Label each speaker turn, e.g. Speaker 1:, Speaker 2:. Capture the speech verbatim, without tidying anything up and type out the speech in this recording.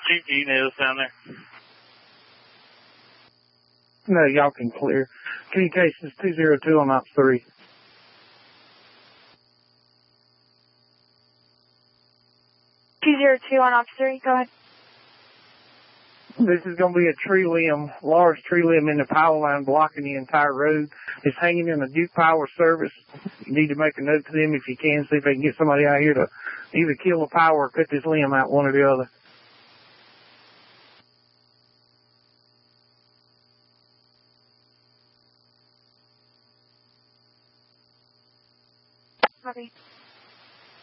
Speaker 1: Chief, do you need us down there?
Speaker 2: No, y'all can clear. Communications two zero two on ops three.
Speaker 3: two zero two on ops three, go ahead.
Speaker 2: This is going to be a tree limb, large tree limb in the power line blocking the entire road. It's hanging in a Duke Power service. You need to make a note to them if you can, see if they can get somebody out here to either kill the power or cut this limb out, one or the other.
Speaker 3: Copy.